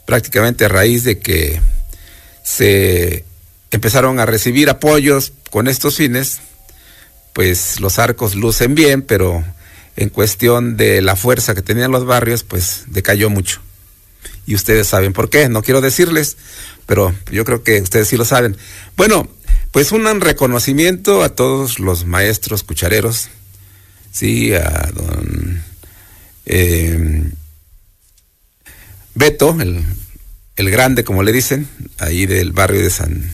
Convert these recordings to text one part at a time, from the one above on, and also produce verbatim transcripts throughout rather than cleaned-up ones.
prácticamente a raíz de que se empezaron a recibir apoyos con estos fines, pues los arcos lucen bien, pero en cuestión de la fuerza que tenían los barrios, pues decayó mucho. Y ustedes saben por qué, no quiero decirles, pero yo creo que ustedes sí lo saben. Bueno, pues un reconocimiento a todos los maestros cuchareros, sí, a don eh, Beto, el, el grande, como le dicen, ahí del barrio de San,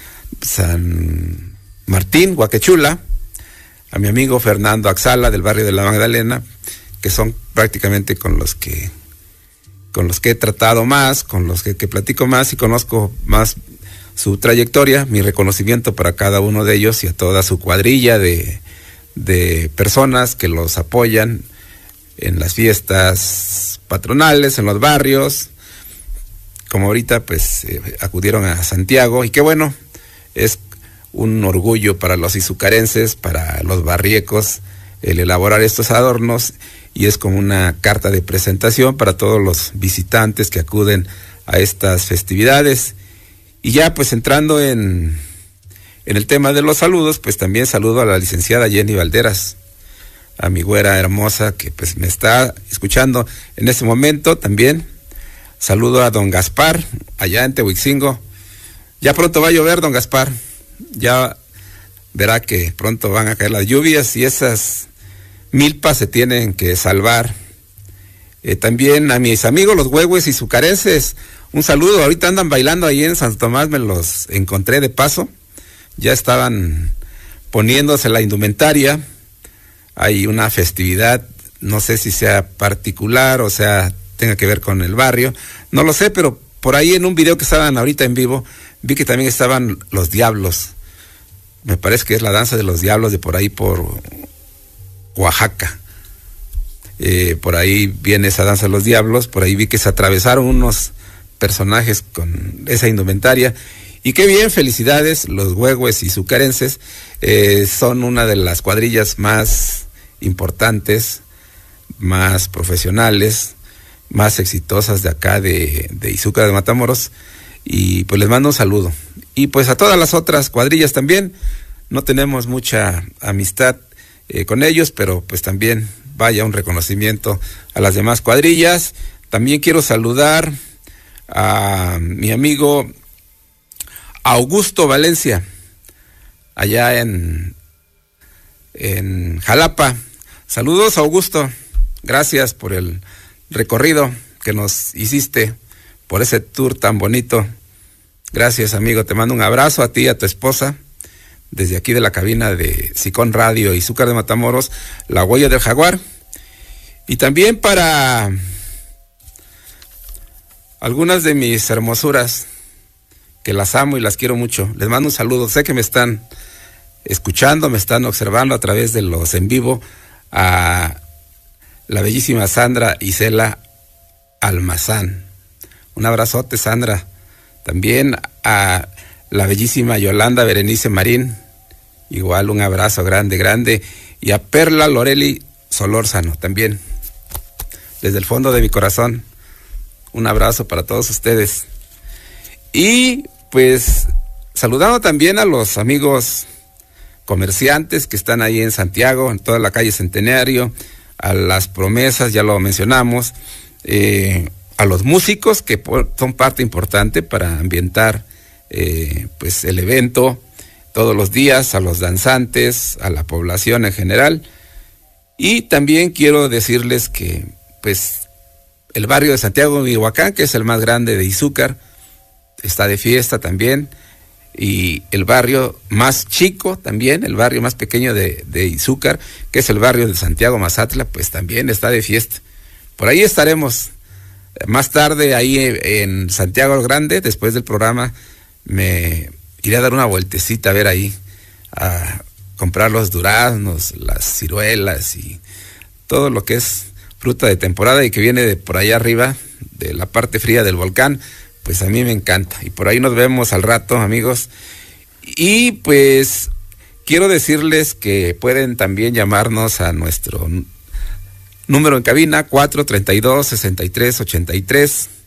San Martín, Huaquechula, a mi amigo Fernando Axala del barrio de La Magdalena, que son prácticamente con los que con los que he tratado más, con los que, que platico más y conozco más su trayectoria. Mi reconocimiento para cada uno de ellos y a toda su cuadrilla de, de personas que los apoyan en las fiestas patronales, en los barrios, como ahorita pues eh, acudieron a Santiago, y qué bueno, es un orgullo para los izucarenses, para los barriecos, el elaborar estos adornos, y es como una carta de presentación para todos los visitantes que acuden a estas festividades. Y ya pues entrando en, en el tema de los saludos, pues también saludo a la licenciada Jenny Valderas, a mi güera hermosa que pues me está escuchando en este momento. También saludo a don Gaspar, allá en Tehuixingo. Ya pronto va a llover, don Gaspar, ya verá que pronto van a caer las lluvias y esas milpas se tienen que salvar. Eh, también a mis amigos los huehues y izucarenses, un saludo. Ahorita andan bailando ahí en Santo Tomás, me los encontré de paso, ya estaban poniéndose la indumentaria. Hay una festividad, no sé si sea particular o sea tenga que ver con el barrio, no lo sé, pero por ahí en un video que estaban ahorita en vivo, vi que también estaban los diablos. Me parece que es la danza de los diablos de por ahí por Oaxaca. Eh, por ahí viene esa danza de los diablos, por ahí vi que se atravesaron unos personajes con esa indumentaria. Y qué bien, felicidades, los huehues y izucarenses eh, son una de las cuadrillas más importantes, más profesionales, más exitosas de acá de, de Izúcar de Matamoros, y pues les mando un saludo. Y pues a todas las otras cuadrillas también, no tenemos mucha amistad eh, con ellos, pero pues también vaya un reconocimiento a las demás cuadrillas. También quiero saludar a mi amigo Augusto Valencia, allá en, en Jalapa. Saludos, Augusto, gracias por el recorrido que nos hiciste, por ese tour tan bonito. Gracias, amigo, te mando un abrazo a ti y a tu esposa, desde aquí de la cabina de Sicón Radio y Izúcar de Matamoros, La Huella del Jaguar. Y también para algunas de mis hermosuras, que las amo y las quiero mucho, les mando un saludo. Sé que me están escuchando, me están observando a través de los en vivo, a la bellísima Sandra Isela Almazán. Un abrazote, Sandra. También a la bellísima Yolanda Berenice Marín, igual un abrazo grande, grande. Y a Perla Loreli Solórzano, también, desde el fondo de mi corazón, un abrazo para todos ustedes. Y pues saludando también a los amigos comerciantes que están ahí en Santiago, en toda la calle Centenario, a las promesas, ya lo mencionamos, eh, a los músicos que por, son parte importante para ambientar eh, pues el evento todos los días, a los danzantes, a la población en general. Y también quiero decirles que pues el barrio de Santiago de Mihuacán, que es el más grande de Izúcar, está de fiesta también, y el barrio más chico también, el barrio más pequeño de, de Izúcar, que es el barrio de Santiago Mazatla, pues también está de fiesta. Por ahí estaremos más tarde, ahí en Santiago el Grande. Después del programa me iré a dar una vueltecita a ver ahí, a comprar los duraznos, las ciruelas y todo lo que es fruta de temporada y que viene de por allá arriba, de la parte fría del volcán. Pues a mí me encanta. Y por ahí nos vemos al rato, amigos. Y pues quiero decirles que pueden también llamarnos a nuestro número en cabina, cuatro treinta y dos, sesenta y tres ochenta y tres.